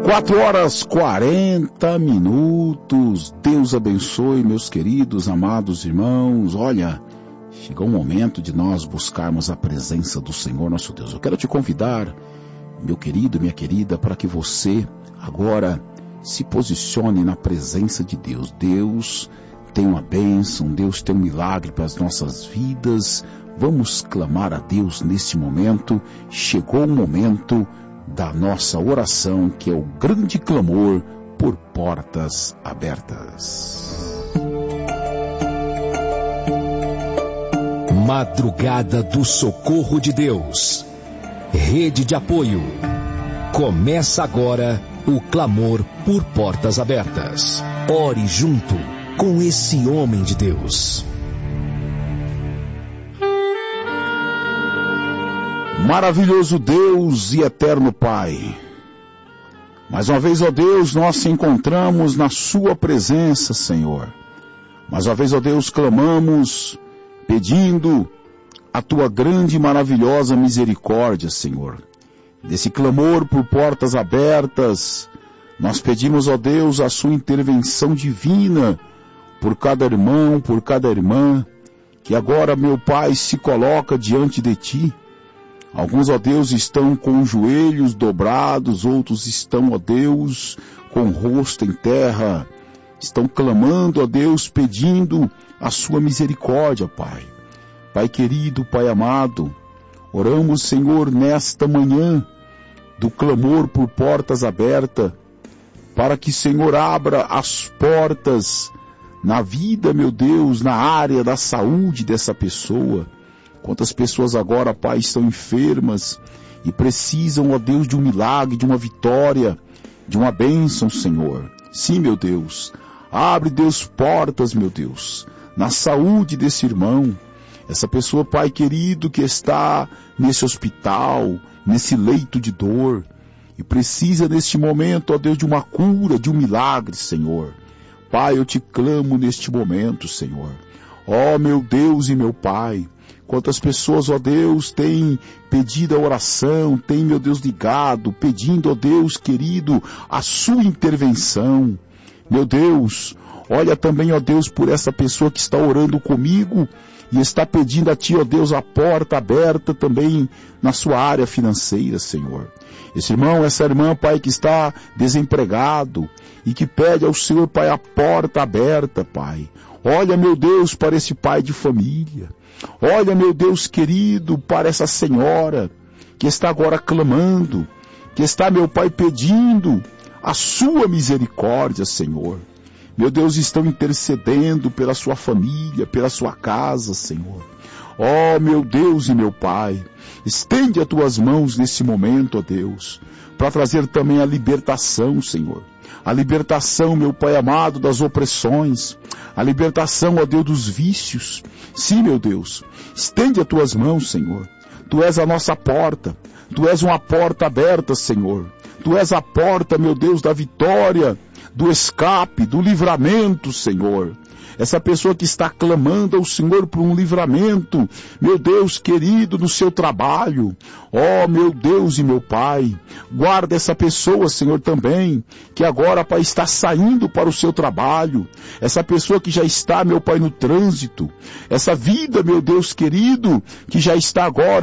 4h40. Deus abençoe, meus queridos, amados irmãos. Olha, chegou o momento de nós buscarmos a presença do Senhor nosso Deus. Eu quero te convidar, meu querido, minha querida, para que você agora se posicione na presença de Deus. Deus tem uma bênção, Deus tem um milagre para as nossas vidas. Vamos clamar a Deus neste momento. Chegou o momento da nossa oração, que é o grande clamor por portas abertas. Madrugada do Socorro de Deus. Rede de apoio. Começa agora o clamor por portas abertas. Ore junto com esse homem de Deus. Maravilhoso Deus e eterno Pai, mais uma vez, ó Deus, nós se encontramos na sua presença, Senhor. Mais uma vez, ó Deus, clamamos, pedindo a tua grande e maravilhosa misericórdia, Senhor. Desse clamor por portas abertas, nós pedimos, ó Deus, a sua intervenção divina por cada irmão, por cada irmã, que agora, meu Pai, se coloca diante de ti. Alguns, ó Deus, estão com os joelhos dobrados, outros estão, ó Deus, com o rosto em terra. Estão clamando, ó Deus, pedindo a sua misericórdia, Pai. Pai querido, Pai amado, oramos, Senhor, nesta manhã, do clamor por portas abertas, para que, Senhor, abra as portas na vida, meu Deus, na área da saúde dessa pessoa. Quantas pessoas agora, Pai, estão enfermas e precisam, ó Deus, de um milagre, de uma vitória, de uma bênção, Senhor. Sim, meu Deus. Abre, Deus, portas, meu Deus, na saúde desse irmão. Essa pessoa, Pai querido, que está nesse hospital, nesse leito de dor, e precisa neste momento, ó Deus, de uma cura, de um milagre, Senhor. Pai, eu te clamo neste momento, Senhor. Ó meu Deus e meu Pai, quantas pessoas, ó Deus, têm pedido a oração, têm, meu Deus, ligado, pedindo, ó Deus querido, a sua intervenção. Meu Deus, olha também, ó Deus, por essa pessoa que está orando comigo e está pedindo a ti, ó Deus, a porta aberta também na sua área financeira, Senhor. Esse irmão, essa irmã, Pai, que está desempregado e que pede ao Senhor, Pai, a porta aberta, Pai. Olha, meu Deus, para esse pai de família. Olha, meu Deus querido, para essa senhora que está agora clamando, que está, meu Pai, pedindo a sua misericórdia, Senhor. Meu Deus, estão intercedendo pela sua família, pela sua casa, Senhor. Ó, meu Deus e meu Pai, estende as tuas mãos nesse momento, ó Deus, para trazer também a libertação, Senhor. A libertação, meu Pai amado, das opressões. A libertação, ó Deus, dos vícios. Sim, meu Deus. Estende as tuas mãos, Senhor. Tu és a nossa porta. Tu és uma porta aberta, Senhor. Tu és a porta, meu Deus, da vitória, do escape, do livramento, Senhor. Essa pessoa que está clamando ao Senhor por um livramento, meu Deus querido, no seu trabalho. Ó, meu Deus e meu Pai, guarda essa pessoa, Senhor, também, que agora, Pai, está saindo para o seu trabalho. Essa pessoa que já está, meu Pai, no trânsito. Essa vida, meu Deus querido, que já está agora